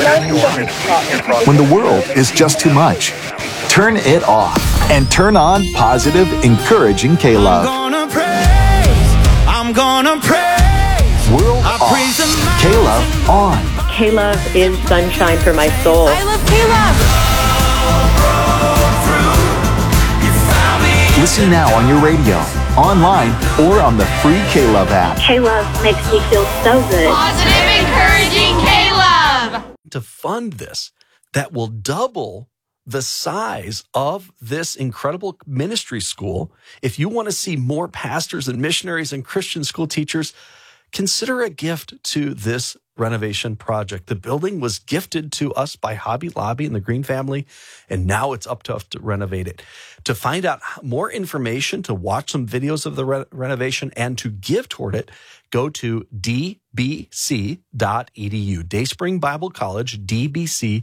When the world is just too much, turn it off and turn on positive, encouraging K-Love. I'm gonna praise. World off. K-Love on. K-Love is sunshine for my soul. I love K-Love. Listen now on your radio, online, or on the free K-Love app. K-Love makes me feel so good. Positive, encouraging K-Love. To fund this, that will double the size of this incredible ministry school. If you want to see more pastors and missionaries and Christian school teachers, consider a gift to this renovation project. The building was gifted to us by Hobby Lobby and the Green family, and now it's up to us to renovate it. To find out more information, to watch some videos of the renovation, and to give toward it, go to dbc.edu. Dayspring Bible College, dbc.edu.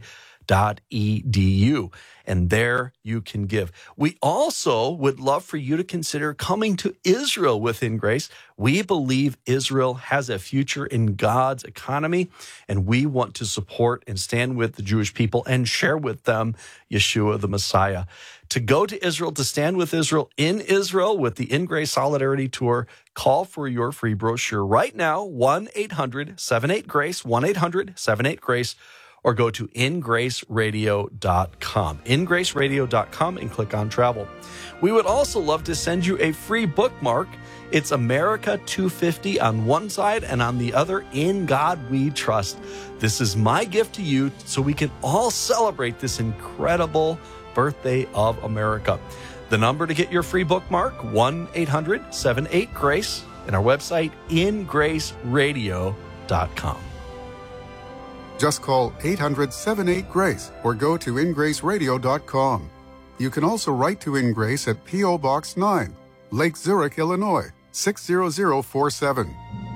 And there you can give. We also would love for you to consider coming to Israel within Grace. We believe Israel has a future in God's economy, and we want to support and stand with the Jewish people and share with them Yeshua the Messiah. To go to Israel, to stand with Israel in Israel with the In Grace Solidarity Tour, call for your free brochure right now, 1-800-78-GRACE, 1-800-78-GRACE, or go to ingraceradio.com, ingraceradio.com, and click on travel. We would also love to send you a free bookmark. It's America 250 on one side, and on the other, In God We Trust. This is my gift to you so we can all celebrate this incredible birthday of America. The number to get your free bookmark, 1-800-78-GRACE, and our website, ingraceradio.com. Just call 800-78-GRACE or go to ingraceradio.com. You can also write to In Grace at P.O. Box 9, Lake Zurich, Illinois, 60047.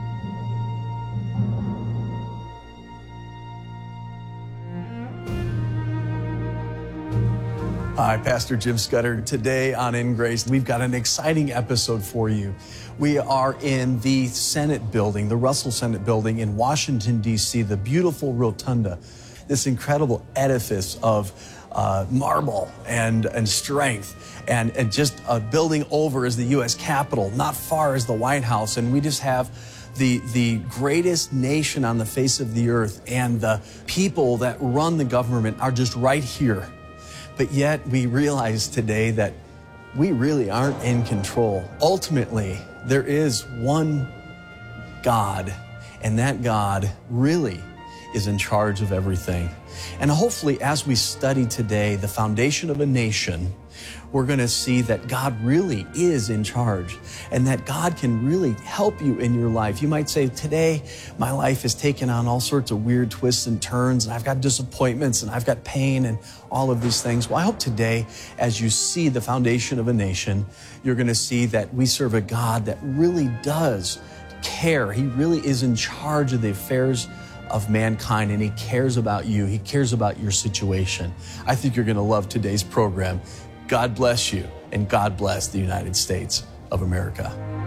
Hi, Pastor Jim Scudder. Today on In Grace, we've got an exciting episode for you. We are in the Senate building, the Russell Senate building in Washington, D.C., the beautiful rotunda, this incredible edifice of marble and strength, and just a building over is the U.S. Capitol, not far is the White House, and we just have the greatest nation on the face of the earth, and the people that run the government are just right here. But yet we realize today that we really aren't in control. Ultimately, there is one God, and that God really is in charge of everything. And hopefully, as we study today the foundation of a nation, we're going to see that God really is in charge and that God can really help you in your life. You might say, today, my life has taken on all sorts of weird twists and turns, and I've got disappointments, and I've got pain, and all of these things. Well, I hope today, as you see the foundation of a nation, you're going to see that we serve a God that really does care. He really is in charge of the affairs of mankind, and He cares about you. He cares about your situation. I think you're going to love today's program. God bless you, and God bless the United States of America.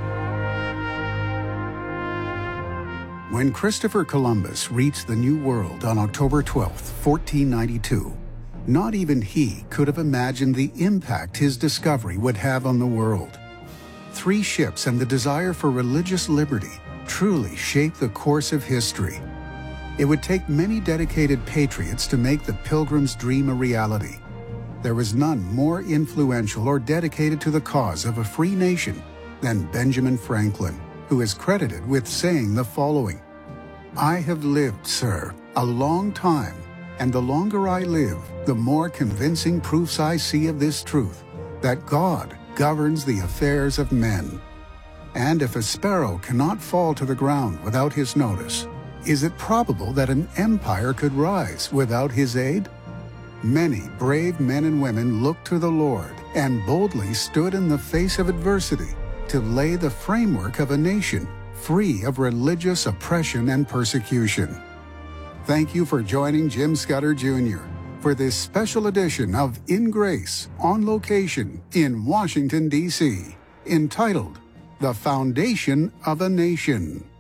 When Christopher Columbus reached the New World on October 12, 1492, not even he could have imagined the impact his discovery would have on the world. 3 ships and the desire for religious liberty truly shaped the course of history. It would take many dedicated patriots to make the Pilgrim's dream a reality. There was none more influential or dedicated to the cause of a free nation than Benjamin Franklin, who is credited with saying the following: "I have lived, sir, a long time, and the longer I live, the more convincing proofs I see of this truth, that God governs the affairs of men. And if a sparrow cannot fall to the ground without his notice, is it probable that an empire could rise without his aid?" Many brave men and women looked to the Lord and boldly stood in the face of adversity to lay the framework of a nation free of religious oppression and persecution. Thank you for joining Jim Scudder Jr. for this special edition of In Grace on location in Washington, D.C., entitled The Foundation of a Nation.